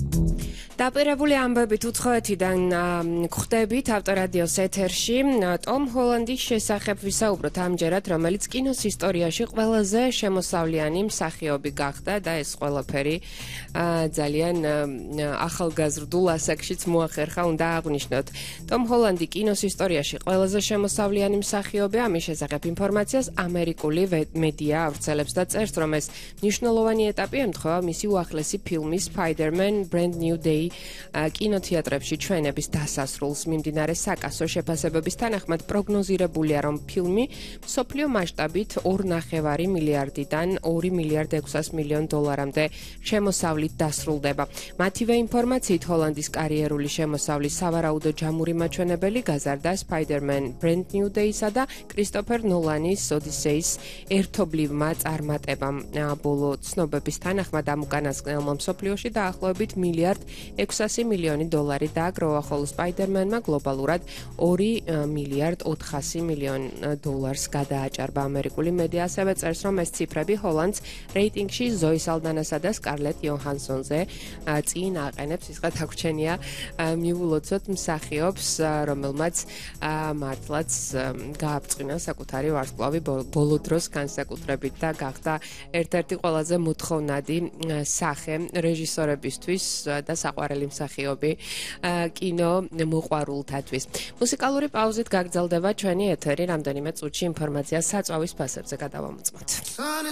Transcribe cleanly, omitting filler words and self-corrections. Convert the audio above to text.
დაპირებული ამბებით უცხოეთიდან გვხვდებით ავტორადიოს ეთერში ტომ ჰოლანდის შესახებ ვისაუბროთ ამჯერად, რომელიც კინოს ისტორიაში ყველაზე შემოსავლიანი მსახიობი გახდა და ეს ყველაფერი ძალიან ახალგაზრდულ ასაკშიც მოახერხა, უნდა აღვნიშნოთ. ტომ ჰოლანდი კინოს ისტორიაში ყველაზე შემოსავლიანი მსახიობია, ამის შესახებ ინფორმაციას ამერიკული მედია ავრცელებს და წერს, რომ ეს მნიშვნელოვანი ეტაპი ემთხვევა მისი უახლესი ფილმის Spider-Man Brand New Day კინოთეატრებში ჩვენების დასასრულს. მიმდინარე საკასო შეფასებების თანახმად პროგნოზირებულია, რომ ფილმი მსოფლიო მასშტაბით 2.5 მილიარდიდან 2 მილიარდ 600 მილიონ დოლარამდე შემოსავლით დასრულდება. მათივე ინფორმაციით ჰოლანდის კარიერული შემოსავლის სავარაუდო ჯამური მაჩვენებელი გაზარდა Spider-Man Brand New Day-სა და კრისტოფერ ნოლანის ოდისეის ერთობლივმა წარმატებამ. ბოლო ცნობების თანახმად ამ უკანასკნელმა მსოფლიოში დაახლოებით მილიარდ 600 მილიონი დოლარი დააგროვა, ხოლო Spider-Man-მა გლობალურად 2 მილიარდ 400 მილიონ დოლარს გადააჭარბა. ამერიკული მედია ასევე წერს, რომ ეს ციფრები ჰოლანდს რეიტინგში ზოი სალდანასა და სკარლეტ იოჰანსონზე წინ აყენებს. ისღაც აგვჩენია მიულოცოთ მსახიობს, რომელმაც მართლაც გააბწყინა საკუთარი ვარსკვლავი ბოლო დროს განსაკუთრებით და გახდა ერთ-ერთი ყველაზე მოთხოვნადი სახე რეჟისორებისთვის და საყვარელი მსახიობი კინო მოყვარულთათვის. მუსიკალური პაუზით გაგრძელდება ჩვენი ეთერი, რამდენიმე წუთში ინფორმაცია საწვავის ფასებზე გადავამოწმოთ.